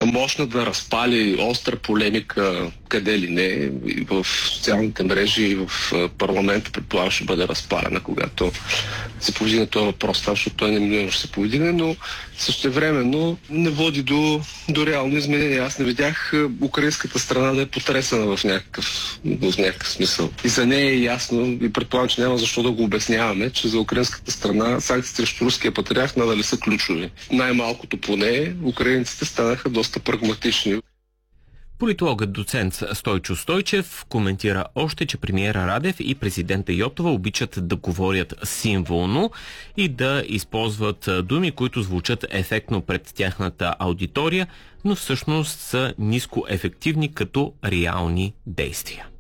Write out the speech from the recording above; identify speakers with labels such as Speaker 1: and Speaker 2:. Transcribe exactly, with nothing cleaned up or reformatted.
Speaker 1: мощна да разпали остра полемика къде ли не, и в социалните мрежи, и в парламента, предполагам, ще бъде разпалена, когато се повдигне този въпрос, защото той неминуемо ще се повдигне, но същевременно не води до, до реално изменение. Аз не видях украинската страна да е потресена в някакъв, в някакъв смисъл. И за нея е ясно, и предполагам, че няма защо да го обясняваме, че за украинската страна санкциите срещу руския патриарх надали са ключови. Най-малкото поне украинците станаха доста прагматични.
Speaker 2: Политологът доцент Стойчо Стойчев коментира още, че премиера Радев и президента Йотова обичат да говорят символно и да използват думи, които звучат ефектно пред тяхната аудитория, но всъщност са ниско ефективни като реални действия.